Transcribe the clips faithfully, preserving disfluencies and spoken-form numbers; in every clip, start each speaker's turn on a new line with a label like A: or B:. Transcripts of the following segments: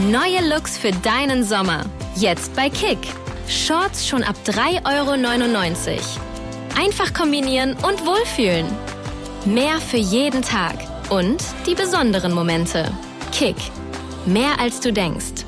A: Neue Looks für deinen Sommer. Jetzt bei Kick. Shorts schon ab drei Euro neunundneunzig. Einfach kombinieren und wohlfühlen. Mehr für jeden Tag. Und die besonderen Momente. Kick. Mehr als du denkst.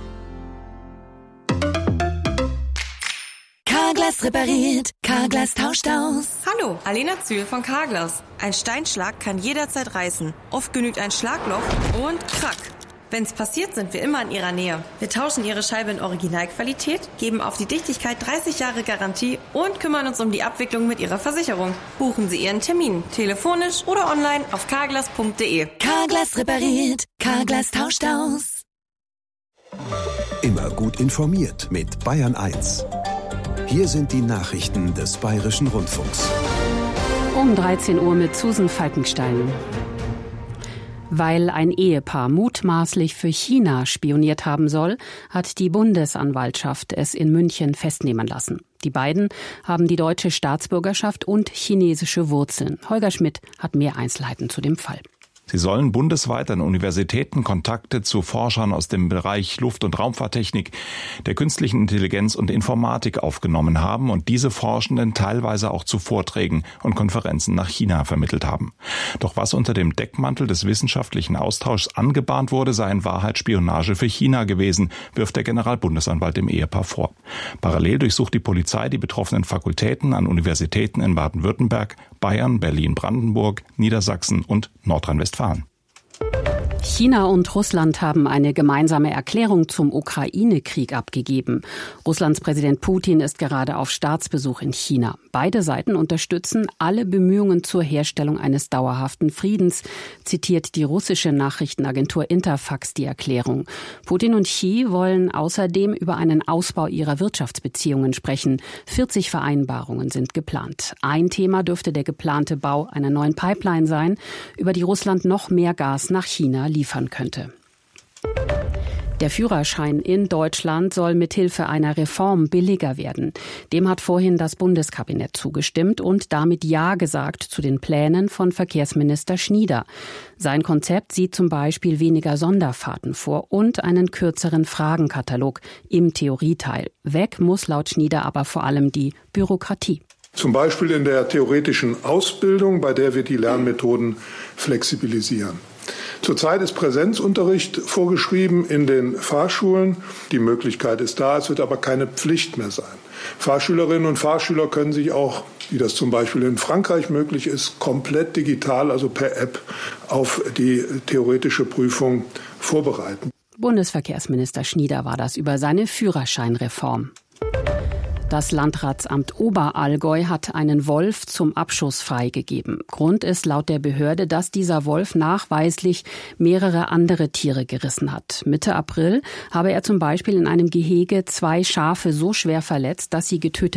B: Carglass repariert. Carglass tauscht aus.
C: Hallo, Alena Zühl von Carglass. Ein Steinschlag kann jederzeit reißen. Oft genügt ein Schlagloch und krack. Wenn's passiert, sind wir immer in Ihrer Nähe. Wir tauschen Ihre Scheibe in Originalqualität, geben auf die Dichtigkeit dreißig Jahre Garantie und kümmern uns um die Abwicklung mit Ihrer Versicherung. Buchen Sie Ihren Termin, telefonisch oder online auf carglass punkt de.
B: Carglass repariert. Carglass tauscht aus.
D: Immer gut informiert mit Bayern eins. Hier sind die Nachrichten des Bayerischen Rundfunks.
E: Um dreizehn Uhr mit Susan Falkenstein. Weil ein Ehepaar mutmaßlich für China spioniert haben soll, hat die Bundesanwaltschaft es in München festnehmen lassen. Die beiden haben die deutsche Staatsbürgerschaft und chinesische Wurzeln. Holger Schmidt hat mehr Einzelheiten zu dem Fall.
F: Sie sollen bundesweit an Universitäten Kontakte zu Forschern aus dem Bereich Luft- und Raumfahrttechnik, der künstlichen Intelligenz und Informatik aufgenommen haben und diese Forschenden teilweise auch zu Vorträgen und Konferenzen nach China vermittelt haben. Doch was unter dem Deckmantel des wissenschaftlichen Austauschs angebahnt wurde, sei in Wahrheit Spionage für China gewesen, wirft der Generalbundesanwalt dem Ehepaar vor. Parallel durchsucht die Polizei die betroffenen Fakultäten an Universitäten in Baden-Württemberg, Bayern, Berlin-Brandenburg, Niedersachsen und Nordrhein-Westfalen.
E: China und Russland haben eine gemeinsame Erklärung zum Ukraine-Krieg abgegeben. Russlands Präsident Putin ist gerade auf Staatsbesuch in China. Beide Seiten unterstützen alle Bemühungen zur Herstellung eines dauerhaften Friedens, zitiert die russische Nachrichtenagentur Interfax die Erklärung. Putin und Xi wollen außerdem über einen Ausbau ihrer Wirtschaftsbeziehungen sprechen. vierzig Vereinbarungen sind geplant. Ein Thema dürfte der geplante Bau einer neuen Pipeline sein, über die Russland noch mehr Gas nach China liefern könnte. Der Führerschein in Deutschland soll mithilfe einer Reform billiger werden. Dem hat vorhin das Bundeskabinett zugestimmt und damit Ja gesagt zu den Plänen von Verkehrsminister Schnieder. Sein Konzept sieht zum Beispiel weniger Sonderfahrten vor und einen kürzeren Fragenkatalog im Theorieteil. Weg muss laut Schnieder aber vor allem die Bürokratie.
G: Zum Beispiel in der theoretischen Ausbildung, bei der wir die Lernmethoden flexibilisieren. Zurzeit ist Präsenzunterricht vorgeschrieben in den Fahrschulen. Die Möglichkeit ist da, es wird aber keine Pflicht mehr sein. Fahrschülerinnen und Fahrschüler können sich auch, wie das zum Beispiel in Frankreich möglich ist, komplett digital, also per App, auf die theoretische Prüfung vorbereiten.
E: Bundesverkehrsminister Schnieder war das über seine Führerscheinreform. Das Landratsamt Oberallgäu hat einen Wolf zum Abschuss freigegeben. Grund ist laut der Behörde, dass dieser Wolf nachweislich mehrere andere Tiere gerissen hat. Mitte April habe er zum Beispiel in einem Gehege zwei Schafe so schwer verletzt, dass sie getötet